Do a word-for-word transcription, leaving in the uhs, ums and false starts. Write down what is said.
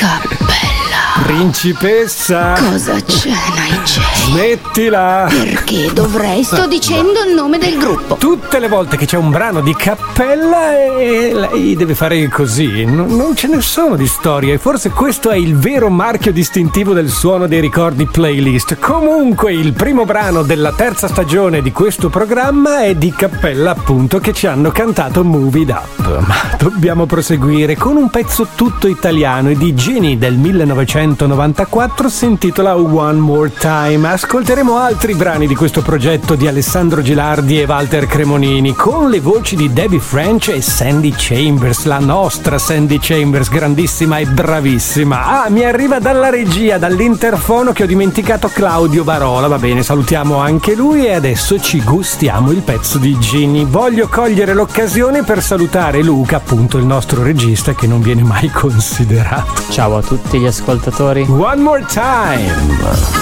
Cappella. Principessa. Cosa c'è, Nigel? Smettila. Perché dovrei? Sto dicendo il nome del gruppo. Tutte le volte che c'è un brano di Cappella e lei deve fare così. Non, non ce ne sono di storie. Forse questo è il vero marchio distintivo del Suono dei Ricordi playlist. Comunque il primo brano della terza stagione di questo programma è di Cappella, appunto, che ci hanno cantato Move It Up. Ma dobbiamo proseguire con un pezzo tutto italiano e di Genie del millenovecentonovantaquattro, si intitola One More Time. Ascolteremo altri brani di questo progetto di Alessandro Gilardi e Walter Cremonini con le voci di Debbie French e Sandy Chambers, la nostra Sandy Chambers, grandissima e bravissima. Ah, mi arriva dalla regia, dall'interfono, che ho dimenticato Claudio Barola. Va bene, salutiamo anche lui e adesso ci gustiamo il pezzo di Genie. Voglio cogliere l'occasione per salutare Luca, appunto il nostro regista, che non viene mai considerato. Ciao a tutti gli ascoltatori. One More Time.